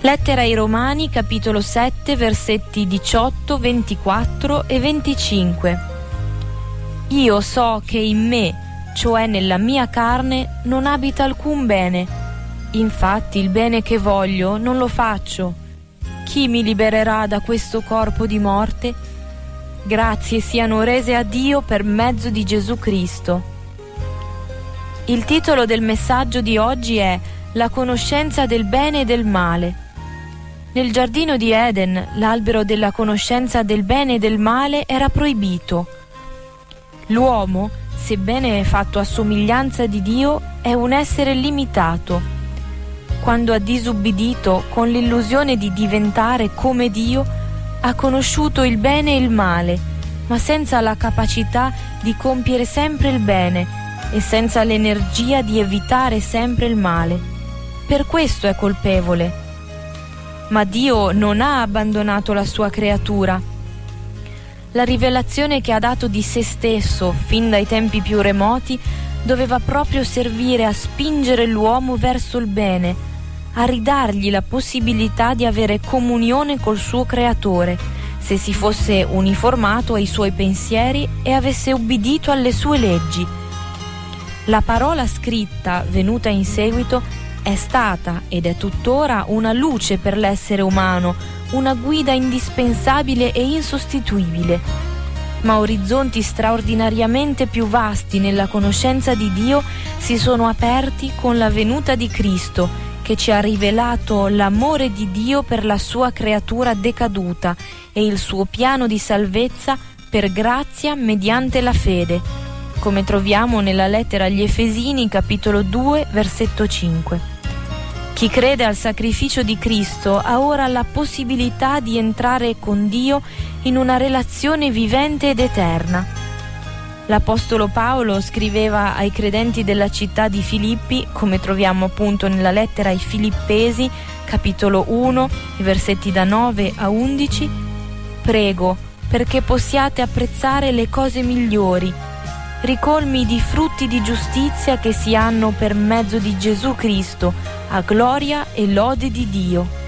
Lettera ai Romani, capitolo 7, versetti 18, 24 e 25. Io so che in me, cioè nella mia carne, non abita alcun bene. Infatti il bene che voglio non lo faccio. Chi mi libererà da questo corpo di morte? Grazie siano rese a Dio per mezzo di Gesù Cristo. Il titolo del messaggio di oggi è La conoscenza del bene e del male. Nel giardino di Eden, l'albero della conoscenza del bene e del male era proibito. L'uomo, sebbene fatto a somiglianza di Dio, è un essere limitato. Quando ha disubbidito con l'illusione di diventare come Dio, ha conosciuto il bene e il male, ma senza la capacità di compiere sempre il bene e senza l'energia di evitare sempre il male. Per questo è colpevole. Ma Dio non ha abbandonato la sua creatura. La rivelazione che ha dato di se stesso fin dai tempi più remoti doveva proprio servire a spingere l'uomo verso il bene, a ridargli la possibilità di avere comunione col suo creatore, se si fosse uniformato ai suoi pensieri e avesse ubbidito alle sue leggi. La parola scritta, venuta in seguito, è stata ed è tuttora una luce per l'essere umano, una guida indispensabile e insostituibile. Ma orizzonti straordinariamente più vasti nella conoscenza di Dio si sono aperti con la venuta di Cristo, che ci ha rivelato l'amore di Dio per la sua creatura decaduta e il suo piano di salvezza per grazia mediante la fede, come troviamo nella lettera agli Efesini, capitolo 2, versetto 5. Chi crede al sacrificio di Cristo ha ora la possibilità di entrare con Dio in una relazione vivente ed eterna. L'Apostolo Paolo scriveva ai credenti della città di Filippi, come troviamo appunto nella lettera ai Filippesi, capitolo 1, i versetti da 9 a 11: «Prego perché possiate apprezzare le cose migliori, ricolmi di frutti di giustizia che si hanno per mezzo di Gesù Cristo, a gloria e lode di Dio.